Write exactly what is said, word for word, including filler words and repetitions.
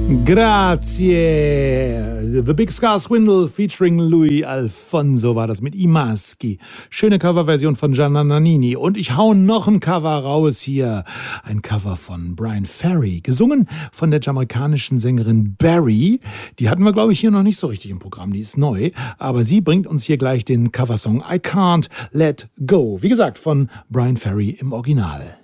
Grazie. The Big Scar Swindle featuring Louis Alfonso war das mit I Maschi. Schöne Coverversion von Gianna Nannini. Und ich hau noch ein Cover raus hier. Ein Cover von Bryan Ferry. Gesungen von der jamaikanischen Sängerin Barry. Die hatten wir, glaube ich, hier noch nicht so richtig im Programm. Die ist neu. Aber sie bringt uns hier gleich den Coversong I Can't Let Go. Wie gesagt, von Bryan Ferry im Original.